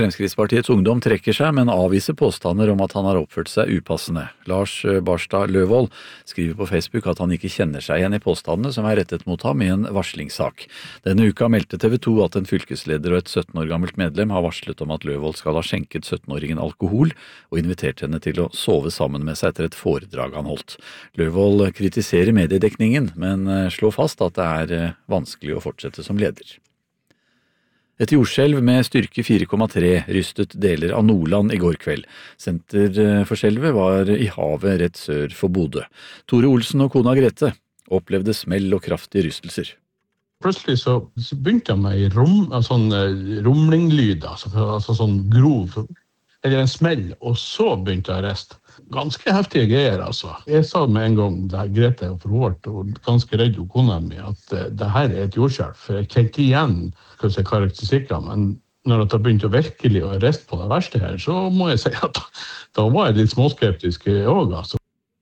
Fremskrittspartiets ungdom trekker seg, men avviser påstander om at han har oppført seg upassende. Lars Barstad Løvold skriver på Facebook at han ikke kjenner seg igjen i påstandene som er rettet mot ham i en varslingssak. Denne uka meldte TV 2 at en fylkesleder og et 17 år gammelt medlem har varslet om at Løvold skal ha skjenket 17-åringen alkohol og invitert henne til å sove sammen med seg etter et foredrag han holdt. Løvold kritiserer mediedekningen, men slår fast at det er vanskelig å fortsette som leder. Et jordskjelv med styrke 4,3 rystet deler av Nordland i går kveld. Senter for skjelvet var i havet rett sør for Bodø. Tore Olsen og kona Grete opplevde smell og kraftige rystelser. Plutselig så begynte jeg med sånn rumlinglyd, altså sånn grov, eller en smell, og så begynte jeg å riste. Ganske heftige greier, altså. Jeg sa med en gang, da Grete og forhårt, og ganske redd og kona mi, at det her er et jordskjelv, for jeg kjente igjen karakteristikker, men når jeg begynte å virkelig å riste på det verste her, så må jeg si at da var jeg litt småskeptisk også, altså.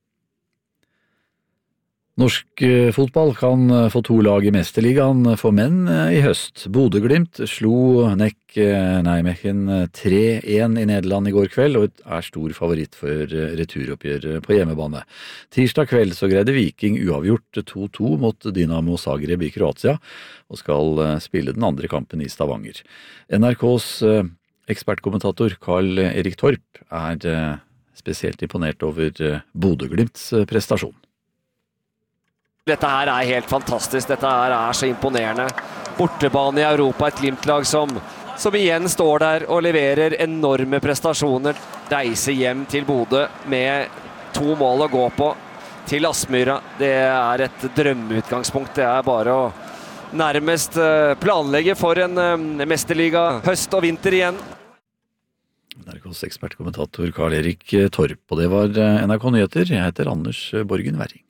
Norsk fotball kan få 2 lag i Mesterligaen for menn i høst. Bodø/Glimt slo Nijmegen 3-1 i Nederland i går kveld, og er stor favoritt for returoppgjør på hjemmebane. Tirsdag kveld så greide Viking uavgjort 2-2 mot Dynamo Zagreb i Kroatia, og skal spille den andre kampen i Stavanger. NRKs ekspertkommentator Karl Erik Torp er spesielt imponert over Bodø/Glimts prestasjon. Dette her er helt fantastisk, dette her er så imponerende. Bortebane i Europa, et Glimt-lag som igjen står der og leverer enorme prestasjoner. Reiser hjem til Bodø med 2 mål å gå på til Aspmyra. Det er et drømmeutgangspunkt, det er bare å nærmest planlegge for en mesterliga høst og vinter igjen. NRKs ekspertkommentator Karl Erik Torp, og det var NRK Nyheter. Jeg heter Anders Borgen Werring.